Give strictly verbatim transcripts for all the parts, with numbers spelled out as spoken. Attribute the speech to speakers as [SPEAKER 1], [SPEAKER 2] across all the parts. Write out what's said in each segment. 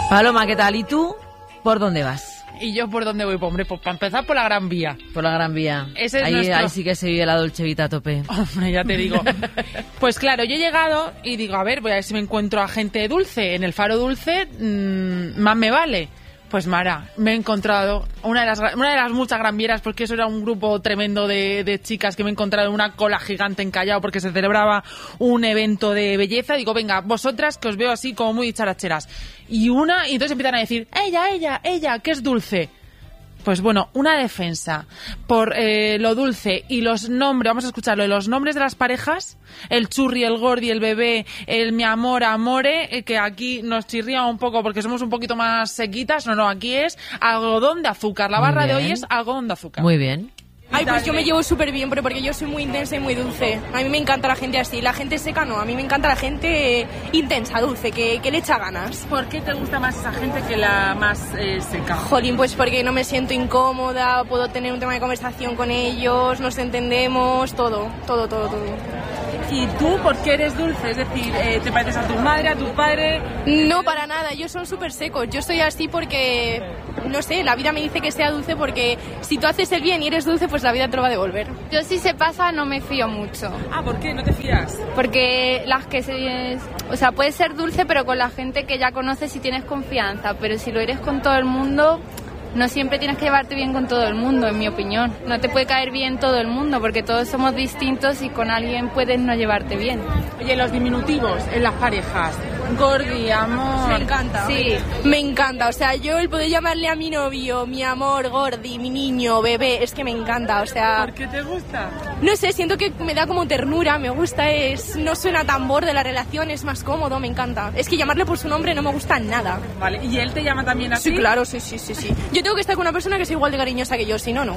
[SPEAKER 1] Paloma, ¿qué tal? ¿Y tú? ¿Por dónde vas?
[SPEAKER 2] ¿Y yo por dónde voy? Pues, hombre, pues para empezar por la Gran Vía.
[SPEAKER 1] Por la Gran Vía.
[SPEAKER 2] Ese es
[SPEAKER 1] ahí,
[SPEAKER 2] nuestro...
[SPEAKER 1] ahí sí que se vive la Dolce Vita a tope.
[SPEAKER 2] Hombre, ya te digo. Pues claro, yo he llegado y digo, a ver, voy a ver si me encuentro a gente dulce. En el Faro Dulce, mmm, más me vale. Pues Mara, me he encontrado una de las una de las muchas granvieras, porque eso era un grupo tremendo de, de chicas que me he encontrado en una cola gigante en Callao porque se celebraba un evento de belleza. Digo, venga, vosotras que os veo así como muy dicharacheras. Y una, y entonces empiezan a decir, ella, ella, ella, que es dulce. Pues bueno, una defensa por eh, lo dulce y los nombres, vamos a escucharlo, los nombres de las parejas, el churri, el gordi, el bebé, el mi amor, amore, eh, que aquí nos chirría un poco porque somos un poquito más sequitas. No, no, aquí es algodón de azúcar. La barra de hoy es algodón de azúcar.
[SPEAKER 1] Muy bien.
[SPEAKER 3] Ay, pues yo me llevo súper bien, pero porque yo soy muy intensa y muy dulce. A mí me encanta la gente así. La gente seca no, a mí me encanta la gente intensa, dulce, que, que le echa ganas.
[SPEAKER 2] ¿Por qué te gusta más esa gente que la más eh, seca?
[SPEAKER 3] Jolín, pues porque no me siento incómoda, puedo tener un tema de conversación con ellos, nos entendemos, todo, todo, todo, todo.
[SPEAKER 2] ¿Y tú por qué eres dulce? Es decir, eh, ¿te pareces a tu madre, a tu padre?
[SPEAKER 3] No, para nada, ellos son súper secos. Yo soy así porque, no sé, la vida me dice que sea dulce porque si tú haces el bien y eres dulce, pues la vida te lo va a devolver.
[SPEAKER 4] Yo si se pasa no me fío mucho.
[SPEAKER 2] Ah, ¿por qué? ¿No te fías?
[SPEAKER 4] Porque las que se... O sea, puedes ser dulce pero con la gente que ya conoces y tienes confianza, pero si lo eres con todo el mundo... No siempre tienes que llevarte bien con todo el mundo, en mi opinión. No te puede caer bien todo el mundo, porque todos somos distintos y con alguien puedes no llevarte bien.
[SPEAKER 2] Oye, los diminutivos en las parejas. Gordi, amor...
[SPEAKER 3] Me encanta.
[SPEAKER 4] Sí.
[SPEAKER 3] Me encanta. O sea, yo el poder llamarle a mi novio, mi amor, gordi, mi niño, bebé, es que me encanta. O sea...
[SPEAKER 2] ¿Por qué te gusta?
[SPEAKER 3] No sé, siento que me da como ternura, me gusta, es no suena tan borde la relación, es más cómodo, me encanta. Es que llamarle por su nombre no me gusta nada.
[SPEAKER 2] Vale, ¿y él te llama también así?
[SPEAKER 3] Sí, claro, sí, sí, sí, sí. Yo tengo que estar con una persona que sea igual de cariñosa que yo, si no, no.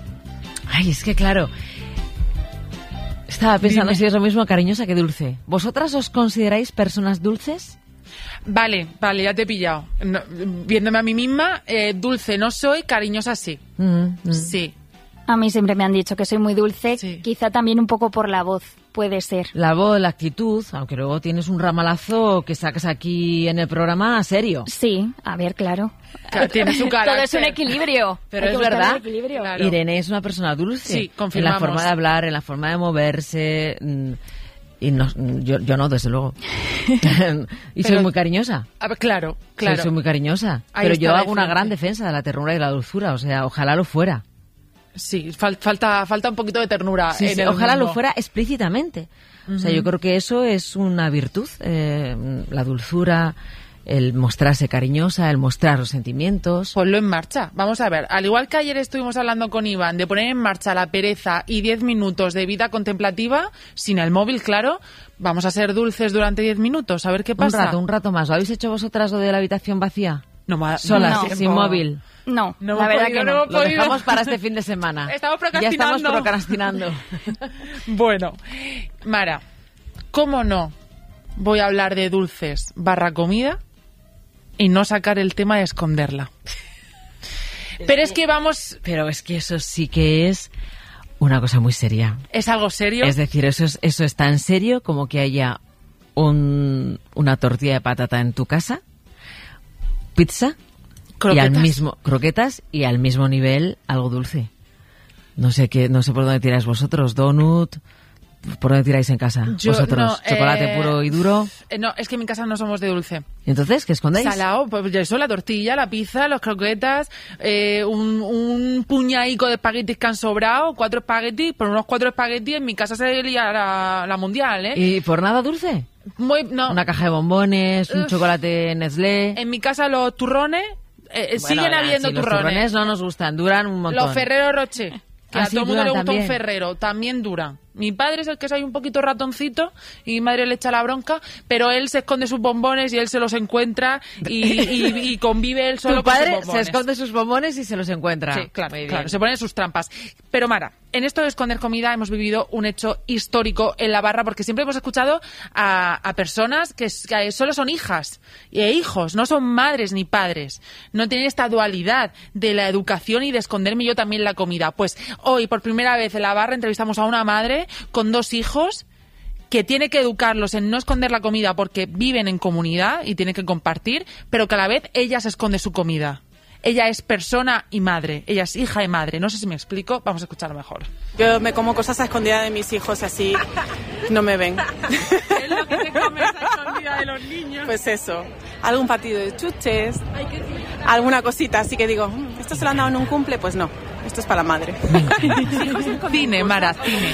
[SPEAKER 1] Ay, es que claro... Estaba pensando
[SPEAKER 2] Dime.
[SPEAKER 1] si es lo mismo cariñosa que dulce. ¿Vosotras os consideráis personas dulces?
[SPEAKER 2] Vale, vale, ya te he pillado. No, viéndome a mí misma, eh, dulce no soy, cariñosa sí.
[SPEAKER 1] Mm, mm.
[SPEAKER 2] Sí.
[SPEAKER 5] A mí siempre me han dicho que soy muy dulce,
[SPEAKER 2] Sí.
[SPEAKER 5] quizá también un poco por la voz, puede ser.
[SPEAKER 1] La voz, la actitud, aunque luego tienes un ramalazo que sacas aquí en el programa serio.
[SPEAKER 5] Sí, a ver, claro.
[SPEAKER 2] Claro, tiene su carácter.
[SPEAKER 5] Todo es un equilibrio.
[SPEAKER 1] Pero
[SPEAKER 5] Hay
[SPEAKER 1] es
[SPEAKER 5] que buscar
[SPEAKER 1] verdad.
[SPEAKER 5] el equilibrio.
[SPEAKER 2] Claro.
[SPEAKER 1] Irene es una persona dulce.
[SPEAKER 2] Sí, confirmamos.
[SPEAKER 1] En la forma de hablar, en la forma de moverse. mm, Y no, yo, yo no, desde luego. Y soy
[SPEAKER 2] Pero-
[SPEAKER 1] muy cariñosa.
[SPEAKER 2] A ver, claro,
[SPEAKER 1] Soy-
[SPEAKER 2] claro.
[SPEAKER 1] Soy muy cariñosa.
[SPEAKER 2] Ahí
[SPEAKER 1] Pero
[SPEAKER 2] está
[SPEAKER 1] yo
[SPEAKER 2] la
[SPEAKER 1] hago una
[SPEAKER 2] diferencia.
[SPEAKER 1] gran defensa de la ternura y la dulzura. O sea, ojalá lo fuera.
[SPEAKER 2] Sí, fal- falta, falta un poquito de ternura.
[SPEAKER 1] Sí,
[SPEAKER 2] en
[SPEAKER 1] sí,
[SPEAKER 2] el
[SPEAKER 1] ojalá
[SPEAKER 2] mundo.
[SPEAKER 1] lo fuera explícitamente. O sea, yo creo que eso es una virtud. eh, la dulzura, el mostrarse cariñosa, el mostrar los sentimientos.
[SPEAKER 2] Ponlo en marcha. Vamos a ver, al igual que ayer estuvimos hablando con Iván de poner en marcha la pereza y diez minutos de vida contemplativa, sin el móvil, claro, vamos a ser dulces durante diez minutos, a ver qué
[SPEAKER 1] Un
[SPEAKER 2] pasa.
[SPEAKER 1] rato, un rato más. ¿Lo habéis hecho vosotras lo de la habitación vacía?
[SPEAKER 2] No, ma-
[SPEAKER 1] Solas,
[SPEAKER 2] no,
[SPEAKER 1] sin
[SPEAKER 2] tiempo.
[SPEAKER 1] móvil.
[SPEAKER 5] No,
[SPEAKER 2] No
[SPEAKER 5] la
[SPEAKER 2] hemos
[SPEAKER 5] verdad
[SPEAKER 2] podido,
[SPEAKER 5] que
[SPEAKER 2] no
[SPEAKER 5] no.
[SPEAKER 2] hemos
[SPEAKER 1] Lo
[SPEAKER 2] podido.
[SPEAKER 1] dejamos para este fin de semana.
[SPEAKER 2] Estamos
[SPEAKER 1] Ya estamos
[SPEAKER 2] procrastinando.
[SPEAKER 1] procrastinando.
[SPEAKER 2] Bueno, Mara, ¿cómo no voy a hablar de dulces barra comida y no sacar el tema de esconderla? Pero es que vamos...
[SPEAKER 1] Pero es que eso sí que es una cosa muy seria.
[SPEAKER 2] ¿Es algo serio?
[SPEAKER 1] Es decir, eso es, eso es tan serio como que haya un, una tortilla de patata en tu casa, pizza y
[SPEAKER 2] Croquetas.
[SPEAKER 1] al mismo croquetas y al mismo nivel algo dulce. No sé qué, no sé por dónde tiráis vosotros, donut, ¿por dónde tiráis en casa?
[SPEAKER 2] Yo,
[SPEAKER 1] vosotros,
[SPEAKER 2] no,
[SPEAKER 1] chocolate
[SPEAKER 2] eh,
[SPEAKER 1] puro y duro.
[SPEAKER 2] eh, no, es que en mi casa no somos de dulce.
[SPEAKER 1] ¿Y entonces qué escondéis?
[SPEAKER 2] Salado, pues eso, la tortilla, la pizza, los croquetas, eh, un, un puñadico de espaguetis que han sobrado, cuatro espaguetis, por unos cuatro espaguetis en mi casa se lía la, la mundial, ¿eh?
[SPEAKER 1] ¿Y por nada dulce?
[SPEAKER 2] Muy, no,
[SPEAKER 1] Una caja de bombones, un
[SPEAKER 2] Uf.
[SPEAKER 1] chocolate Nestlé.
[SPEAKER 2] en mi casa los turrones, eh, eh,
[SPEAKER 1] Bueno,
[SPEAKER 2] siguen
[SPEAKER 1] ya,
[SPEAKER 2] habiendo
[SPEAKER 1] sí, los
[SPEAKER 2] turrones.
[SPEAKER 1] turrones no nos gustan, duran un montón.
[SPEAKER 2] Los Ferrero Rocher, que
[SPEAKER 1] Ah,
[SPEAKER 2] a
[SPEAKER 1] sí,
[SPEAKER 2] todo el mundo le
[SPEAKER 1] duran
[SPEAKER 2] gusta un
[SPEAKER 1] también.
[SPEAKER 2] Ferrero, también duran. Mi padre es el que es ahí un poquito ratoncito y mi madre le echa la bronca, pero él se esconde sus bombones y él se los encuentra y, y- y convive él solo
[SPEAKER 1] Tu
[SPEAKER 2] con sus
[SPEAKER 1] padre se
[SPEAKER 2] bombones.
[SPEAKER 1] esconde sus bombones y se los encuentra.
[SPEAKER 2] Sí, claro,
[SPEAKER 1] Muy bien.
[SPEAKER 2] claro, se ponen sus trampas. Pero Mara, en esto de esconder comida hemos vivido un hecho histórico en la barra porque siempre hemos escuchado a, a personas que, s- que solo son hijas e hijos, no son madres ni padres. No tienen esta dualidad de la educación y de esconderme yo también la comida. Pues hoy, por primera vez en la barra, entrevistamos a una madre con dos hijos que tiene que educarlos en no esconder la comida porque viven en comunidad y tienen que compartir, pero que a la vez ella se esconde su comida. Ella es persona y madre, ella es hija y madre. No sé si me explico, vamos a escucharlo mejor.
[SPEAKER 6] Yo me como cosas a escondida de mis hijos, así no me ven.
[SPEAKER 2] ¿Qué es lo que te comes a escondida de los niños?
[SPEAKER 6] Pues eso, algún partido de chuches, alguna cosita, así que digo, ¿esto se lo han dado en un cumple? Pues no, esto es para la madre.
[SPEAKER 2] Cine, Mara, cine.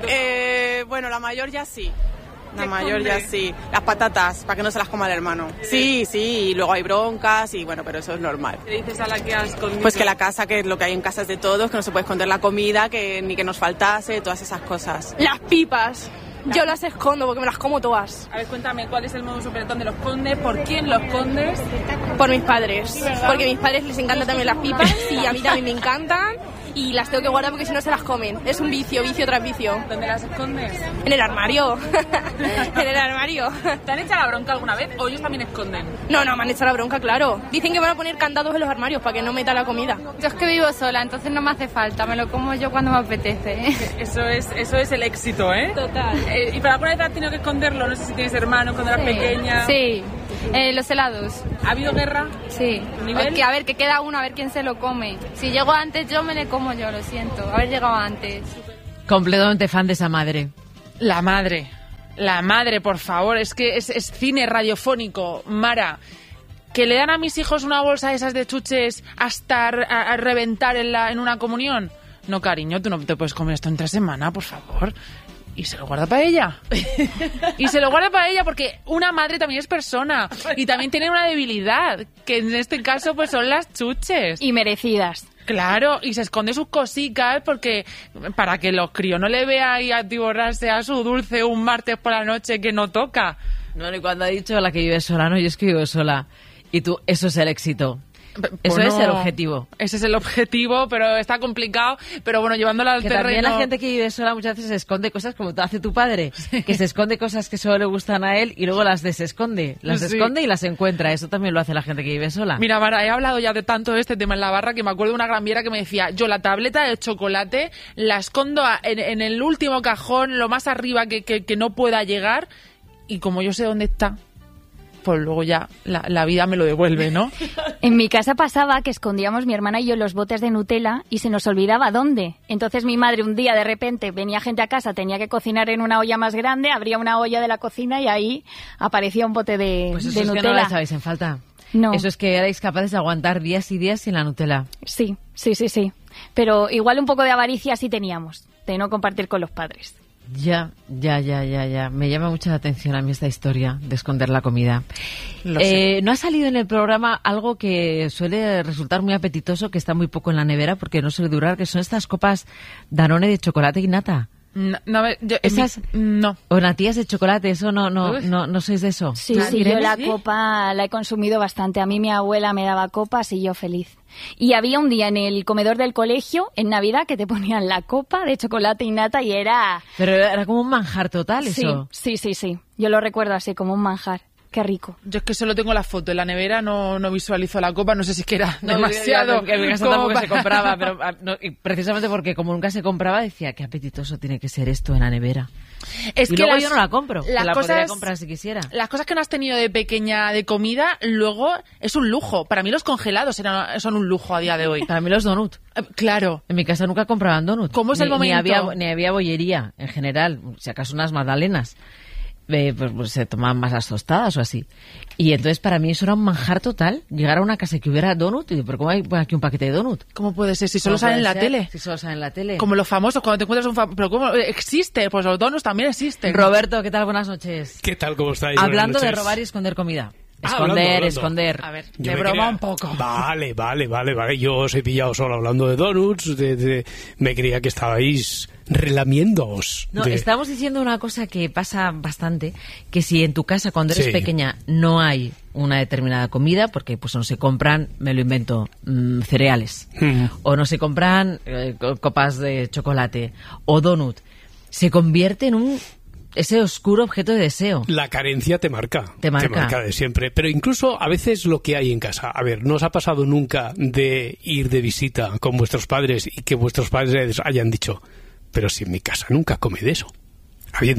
[SPEAKER 6] Eh, bueno, la mayor ya sí. La mayor ya sí. Las patatas, para que no se las coma el hermano. Sí, sí, y luego hay broncas y bueno, pero eso es normal.
[SPEAKER 2] ¿Qué dices a la que has escondido?
[SPEAKER 6] Pues que la casa, que lo que hay en casas de todos, que no se puede esconder la comida, que ni que nos faltase, todas esas cosas.
[SPEAKER 3] Las pipas. Yo las escondo porque me las como todas.
[SPEAKER 2] A ver, cuéntame, ¿cuál es el modus operandi de los condes? ¿Por quién los condes?
[SPEAKER 3] Por mis padres. Porque a mis padres les encantan también las pipas y a mí también me encantan. Y las tengo que guardar porque si no se las comen. Es un vicio, vicio tras vicio.
[SPEAKER 2] ¿Dónde las escondes?
[SPEAKER 3] En el armario. En el armario.
[SPEAKER 2] ¿Te han echado la bronca alguna vez o ellos también esconden?
[SPEAKER 3] No, no, me han echado la bronca, claro. Dicen que van a poner candados en los armarios para que no meta la comida.
[SPEAKER 4] Yo es que vivo sola, entonces no me hace falta. Me lo como yo cuando me apetece.
[SPEAKER 2] Eso es, eso es el éxito, ¿eh?
[SPEAKER 3] Total.
[SPEAKER 2] Eh, ¿Y para alguna vez has tenido que esconderlo? No sé si tienes hermanos cuando eras
[SPEAKER 4] Sí.
[SPEAKER 2] pequeña.
[SPEAKER 4] Sí. Eh, los helados.
[SPEAKER 2] ¿Ha habido guerra?
[SPEAKER 4] Sí.
[SPEAKER 2] ¿Nivel?
[SPEAKER 4] Que a ver, que queda uno, a ver quién se lo come. Si llego antes yo, me le como yo, lo siento. Haber llegado antes.
[SPEAKER 1] Completamente fan de esa madre.
[SPEAKER 2] La madre. La madre, por favor. Es que es, es cine radiofónico. Mara, ¿que le dan a mis hijos una bolsa de esas de chuches hasta a, a reventar en, la, en una comunión? No, cariño, tú no te puedes comer esto en tres semanas, por favor. Y se lo guarda para ella. Y se lo guarda para ella porque una madre también es persona. Y también tiene una debilidad, que en este caso pues son las chuches.
[SPEAKER 5] Y merecidas.
[SPEAKER 2] Claro, y se esconde sus cositas porque para que los críos no le vean y atiborrarse a su dulce un martes por la noche que no toca.
[SPEAKER 1] No, y cuando ha dicho la que vive sola, no, yo es que vivo sola. Y tú, eso es el éxito. Eso
[SPEAKER 2] Bueno,
[SPEAKER 1] es el objetivo.
[SPEAKER 2] Ese es el objetivo, pero está complicado. Pero bueno, llevándolo al
[SPEAKER 1] Que
[SPEAKER 2] terreno...
[SPEAKER 1] también la gente que vive sola muchas veces se esconde cosas como hace tu padre, que se esconde cosas que solo le gustan a él y luego las desesconde. Las
[SPEAKER 2] Sí.
[SPEAKER 1] esconde y las encuentra. Eso también lo hace la gente que vive sola.
[SPEAKER 2] Mira, Mara, he hablado ya de tanto de este tema en la barra que me acuerdo de una gran viera que me decía, yo la tableta de chocolate la escondo a- en, en el último cajón, lo más arriba que, que, que no pueda llegar, y como yo sé dónde está, pues luego ya la, la vida me lo devuelve, ¿no?
[SPEAKER 5] En mi casa pasaba que escondíamos mi hermana y yo los botes de Nutella y se nos olvidaba dónde. Entonces mi madre un día de repente venía gente a casa, tenía que cocinar en una olla más grande, abría una olla de la cocina y ahí aparecía un bote de,
[SPEAKER 1] Pues eso
[SPEAKER 5] de
[SPEAKER 1] es que no
[SPEAKER 5] Nutella.
[SPEAKER 1] la echabais en falta.
[SPEAKER 5] No.
[SPEAKER 1] Eso es que erais capaces de aguantar días y días sin la Nutella.
[SPEAKER 5] Sí, sí, sí, sí. Pero igual un poco de avaricia sí teníamos, de no compartir con los padres.
[SPEAKER 1] Ya, ya, ya, ya, ya. Me llama mucho la atención a mí esta historia de esconder la comida.
[SPEAKER 2] Lo
[SPEAKER 1] Eh, no ha salido en el programa algo que suele resultar muy apetitoso, que está muy poco en la nevera porque no suele durar, que son estas copas Danone de chocolate y nata.
[SPEAKER 2] No, no, a ver, yo-
[SPEAKER 1] Esas-
[SPEAKER 2] mi- no.
[SPEAKER 1] O natillas de chocolate, eso no, no,
[SPEAKER 2] Uy.
[SPEAKER 1] no, no sois de eso.
[SPEAKER 5] Sí,
[SPEAKER 2] Ah,
[SPEAKER 5] sí,
[SPEAKER 2] Irene,
[SPEAKER 5] yo la
[SPEAKER 2] ¿sí?
[SPEAKER 5] copa la he consumido bastante. A mí mi abuela me daba copas y yo feliz. Y había un día en el comedor del colegio, en Navidad, que te ponían la copa de chocolate y nata y era...
[SPEAKER 1] Pero era como un manjar total
[SPEAKER 5] Sí,
[SPEAKER 1] eso.
[SPEAKER 5] sí, sí, sí. Yo lo recuerdo así, como un manjar. Qué rico.
[SPEAKER 2] Yo es que solo tengo la foto en la nevera, no, no visualizo la copa, no sé si es que era
[SPEAKER 1] No,
[SPEAKER 2] demasiado.
[SPEAKER 1] En mi casa
[SPEAKER 2] como
[SPEAKER 1] tampoco se
[SPEAKER 2] para-
[SPEAKER 1] compraba, pero ah, no, y precisamente porque como nunca se compraba, decía, qué apetitoso tiene que ser esto en la nevera.
[SPEAKER 2] Es
[SPEAKER 1] y
[SPEAKER 2] que
[SPEAKER 1] luego
[SPEAKER 2] las-
[SPEAKER 1] yo no la compro, que
[SPEAKER 2] las
[SPEAKER 1] la podría
[SPEAKER 2] cosas-
[SPEAKER 1] comprar si quisiera.
[SPEAKER 2] Las cosas que no has tenido de pequeña de comida, luego es un lujo. Para mí los congelados eran, son un lujo a día de hoy.
[SPEAKER 1] Para mí los donut.
[SPEAKER 2] Eh, Claro.
[SPEAKER 1] En mi casa nunca compraban donut.
[SPEAKER 2] ¿Cómo es el
[SPEAKER 1] Ni-
[SPEAKER 2] momento?
[SPEAKER 1] Ni había, ni había bollería, en general. Si acaso unas magdalenas. Eh, pues, pues se tomaban más las tostadas o así. Y entonces para mí eso era un manjar total. Llegar a una casa que hubiera donut. Y digo, ¿pero cómo hay aquí un paquete de donut?
[SPEAKER 2] ¿Cómo puede ser? Si solo
[SPEAKER 1] ¿Cómo
[SPEAKER 2] sale
[SPEAKER 1] puede
[SPEAKER 2] en la
[SPEAKER 1] ser?
[SPEAKER 2] tele.
[SPEAKER 1] Si solo sale en la tele.
[SPEAKER 2] Como los famosos, cuando te encuentras un famoso. ¿Pero cómo? Existe, pues los donuts también existen.
[SPEAKER 1] Roberto, ¿qué tal? Buenas noches.
[SPEAKER 7] ¿Qué tal? ¿Cómo estáis?
[SPEAKER 1] Hablando
[SPEAKER 7] Buenas
[SPEAKER 1] de
[SPEAKER 7] noches.
[SPEAKER 1] robar y esconder comida.
[SPEAKER 7] Ah,
[SPEAKER 1] Esconder,
[SPEAKER 7] hablando, hablando.
[SPEAKER 1] esconder.
[SPEAKER 2] A ver,
[SPEAKER 7] Yo
[SPEAKER 2] de
[SPEAKER 7] me
[SPEAKER 2] broma
[SPEAKER 7] creía-
[SPEAKER 2] un poco.
[SPEAKER 7] Vale, vale, vale, vale, vale. Yo os he pillado solo hablando de donuts. De, de- me creía que estabais relamiéndoos.
[SPEAKER 1] No,
[SPEAKER 7] de-
[SPEAKER 1] estamos diciendo una cosa que pasa bastante, que si en tu casa cuando eres
[SPEAKER 7] Sí.
[SPEAKER 1] pequeña no hay una determinada comida, porque pues no se compran, me lo invento, mm, cereales,
[SPEAKER 7] Mm.
[SPEAKER 1] o no se compran eh, co- copas de chocolate, o donut, se convierte en un ese oscuro objeto de deseo.
[SPEAKER 7] La carencia te marca.
[SPEAKER 1] Te marca.
[SPEAKER 7] de siempre. Pero incluso a veces lo que hay en casa. A ver, ¿no os ha pasado nunca de ir de visita con vuestros padres y que vuestros padres hayan dicho, pero si en mi casa nunca come de eso? Habiendo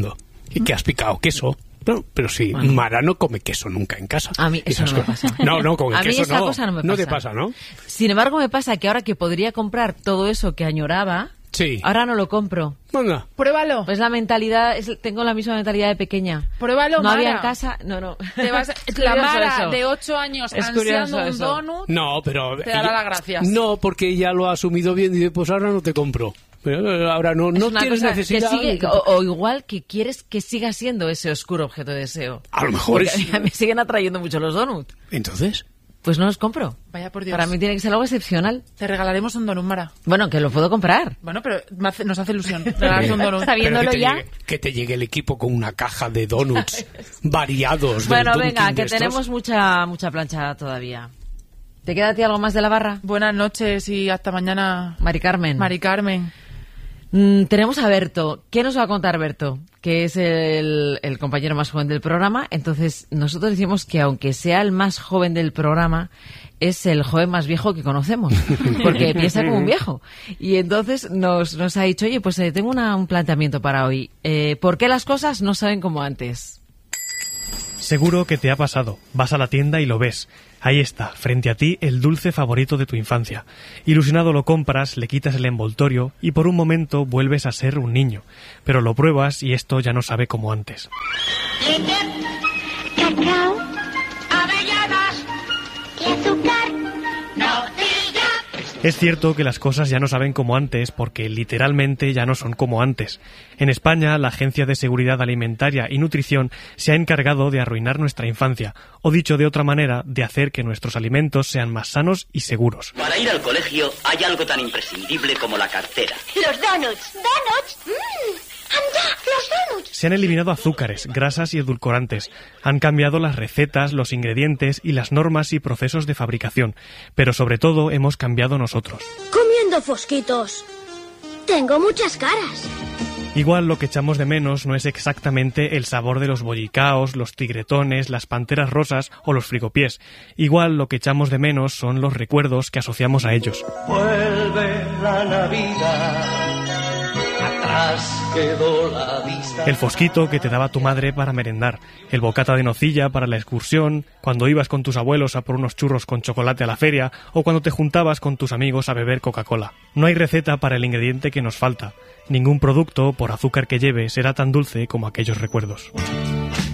[SPEAKER 7] ¿Y qué has picado? ¿Queso? No, pero sí, bueno. Mara no come queso nunca en casa.
[SPEAKER 1] A mí eso no me pasa.
[SPEAKER 7] No, no, con el
[SPEAKER 1] a
[SPEAKER 7] queso
[SPEAKER 1] mí esa
[SPEAKER 7] no.
[SPEAKER 1] cosa no me pasa.
[SPEAKER 7] No te pasa, ¿no?
[SPEAKER 1] Sin embargo, me pasa que ahora que podría comprar todo eso que añoraba,
[SPEAKER 7] sí.
[SPEAKER 1] Ahora no lo compro.
[SPEAKER 7] Venga.
[SPEAKER 2] Pruébalo.
[SPEAKER 1] Pues la mentalidad, es, tengo la misma mentalidad de pequeña.
[SPEAKER 2] Pruébalo,
[SPEAKER 1] No
[SPEAKER 2] Mara.
[SPEAKER 1] había en casa, no, no.
[SPEAKER 2] Te vas,
[SPEAKER 1] Es
[SPEAKER 2] la
[SPEAKER 1] curioso
[SPEAKER 2] Mara
[SPEAKER 1] eso.
[SPEAKER 2] de ocho años
[SPEAKER 1] Es
[SPEAKER 2] ansiando un
[SPEAKER 1] eso.
[SPEAKER 2] donut,
[SPEAKER 7] No, pero...
[SPEAKER 2] te dará las gracias.
[SPEAKER 7] No, porque ella lo ha asumido bien y dice, pues ahora no te compro. Pero ahora no, no
[SPEAKER 1] Es una
[SPEAKER 7] tienes
[SPEAKER 1] cosa
[SPEAKER 7] necesidad.
[SPEAKER 1] que sigue,
[SPEAKER 7] de-
[SPEAKER 1] o, o igual que quieres que siga siendo ese oscuro objeto de deseo.
[SPEAKER 7] A lo mejor
[SPEAKER 1] Porque
[SPEAKER 7] es...
[SPEAKER 1] a mí me siguen atrayendo mucho los donuts.
[SPEAKER 7] Entonces...
[SPEAKER 1] Pues no los compro.
[SPEAKER 2] Vaya por Dios.
[SPEAKER 1] Para mí tiene que ser algo excepcional.
[SPEAKER 2] Te regalaremos un donut, Mara.
[SPEAKER 1] Bueno, que lo puedo comprar.
[SPEAKER 2] Bueno, pero me hace- nos hace ilusión regalarte un donut.
[SPEAKER 7] Pero
[SPEAKER 5] Sabiéndolo
[SPEAKER 7] que te,
[SPEAKER 5] ya.
[SPEAKER 7] llegue, que te llegue el equipo con una caja de donuts variados. del
[SPEAKER 1] Bueno,
[SPEAKER 7] Dunkin'
[SPEAKER 1] venga,
[SPEAKER 7] de
[SPEAKER 1] que
[SPEAKER 7] estos.
[SPEAKER 1] tenemos mucha mucha plancha todavía. ¿Te queda a ti algo más de la barra?
[SPEAKER 2] Buenas noches y hasta mañana,
[SPEAKER 1] Mari Carmen.
[SPEAKER 2] Mari Carmen.
[SPEAKER 1] Mm, tenemos a Berto. ¿Qué nos va a contar Berto? Que es el, el compañero más joven del programa. Entonces, nosotros decimos que aunque sea el más joven del programa, es el joven más viejo que conocemos. Porque piensa como un viejo. Y entonces nos, nos ha dicho, oye, pues eh, tengo una- un planteamiento para hoy. Eh, ¿Por qué las cosas no saben como antes?
[SPEAKER 8] Seguro que te ha pasado. Vas a la tienda y lo ves. Ahí está, frente a ti, el dulce favorito de tu infancia. Ilusionado lo compras, le quitas el envoltorio y por un momento vuelves a ser un niño. Pero lo pruebas y esto ya no sabe como antes.
[SPEAKER 9] Cacao, avellanas y azúcar, nocilla.
[SPEAKER 8] Es cierto que las cosas ya no saben como antes porque literalmente ya no son como antes. En España, la Agencia de Seguridad Alimentaria y Nutrición se ha encargado de arruinar nuestra infancia, o dicho de otra manera, de hacer que nuestros alimentos sean más sanos y seguros.
[SPEAKER 10] Para ir al colegio hay algo tan imprescindible como la cartera.
[SPEAKER 9] Los donuts. ¿Donuts? Mmm. ¡Anda! ¡Los donuts!
[SPEAKER 8] Se han eliminado azúcares, grasas y edulcorantes. Han cambiado las recetas, los ingredientes y las normas y procesos de fabricación. Pero sobre todo hemos cambiado nosotros.
[SPEAKER 9] Comiendo fosquitos. Tengo muchas caras.
[SPEAKER 8] Igual lo que echamos de menos no es exactamente el sabor de los bollicaos, los tigretones, las panteras rosas o los frigopiés. Igual lo que echamos de menos son los recuerdos que asociamos a ellos.
[SPEAKER 11] Vuelve la Navidad, atrás quedó la vista.
[SPEAKER 8] El fosquito que te daba tu madre para merendar, el bocata de nocilla para la excursión, cuando ibas con tus abuelos a por unos churros con chocolate a la feria o cuando te juntabas con tus amigos a beber Coca-Cola. No hay receta para el ingrediente que nos falta. Ningún producto, por azúcar que lleve, será tan dulce como aquellos recuerdos.